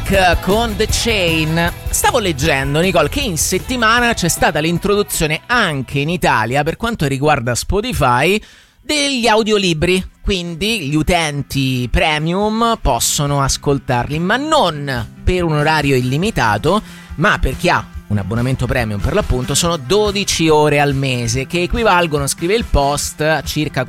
Drake con The Chain. Stavo leggendo, Nicole, che in settimana c'è stata l'introduzione anche in Italia, per quanto riguarda Spotify, degli audiolibri. Quindi gli utenti premium possono ascoltarli, ma non per un orario illimitato, ma per chi ha un abbonamento premium, per l'appunto sono 12 ore al mese, che equivalgono, scrive il Post, a circa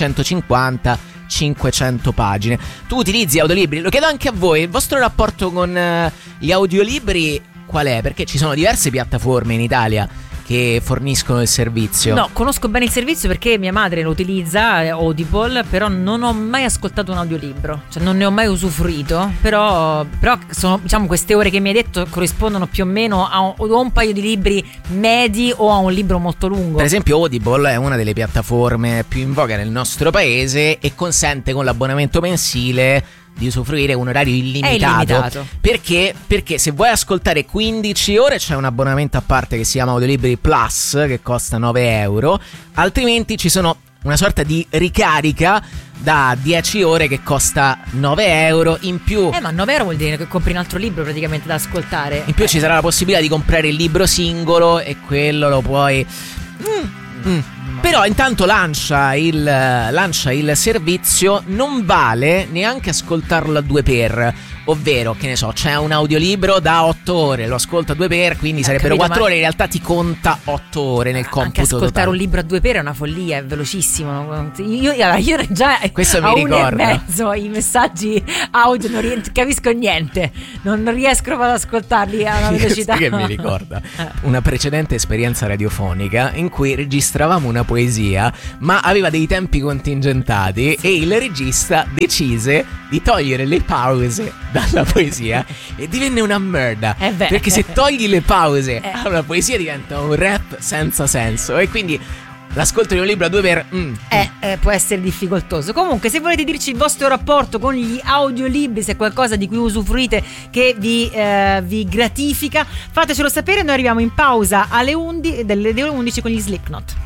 450-500 pagine. Tu utilizzi audiolibri? Lo chiedo anche a voi, il vostro rapporto con gli audiolibri qual è? Perché ci sono diverse piattaforme in Italia che forniscono il servizio. No, conosco bene il servizio perché mia madre lo utilizza, Audible, però non ho mai ascoltato un audiolibro, cioè non ne ho mai usufruito, però sono, diciamo, queste ore che mi hai detto corrispondono più o meno a un paio di libri medi o a un libro molto lungo. Per esempio Audible è una delle piattaforme più in voga nel nostro paese e consente con l'abbonamento mensile di usufruire un orario illimitato. Perché? Perché se vuoi ascoltare 15 ore c'è un abbonamento a parte che si chiama Audiolibri Plus, che costa 9 euro, altrimenti ci sono una sorta di ricarica da 10 ore che costa 9 euro in più. Ma 9 euro vuol dire che compri un altro libro praticamente da ascoltare. In più ci sarà la possibilità di comprare il libro singolo e quello lo puoi... Però intanto lancia il servizio, non vale neanche ascoltarlo a 2x, ovvero, che ne so, c'è un audiolibro da 8 ore, lo ascolto a 2x, quindi sarebbero 4 ore, in realtà ti conta 8 ore nel computo anche ascoltare totale. Un libro a 2x è una follia, è velocissimo. Io già questo a mi ricorda 1,5 i messaggi audio non capisco niente, non riesco ad ascoltarli a una velocità. Che mi ricorda una precedente esperienza radiofonica in cui registravamo una poesia, ma aveva dei tempi contingentati e il regista decise di togliere le pause dalla poesia e divenne una merda, perché se togli le pause a una poesia diventa un rap senza senso, e quindi l'ascolto di un libro a 2x può essere difficoltoso. Comunque, se volete dirci il vostro rapporto con gli audiolibri, se è qualcosa di cui usufruite che vi gratifica, fatecelo sapere. Noi arriviamo in pausa alle 11 con gli Slipknot.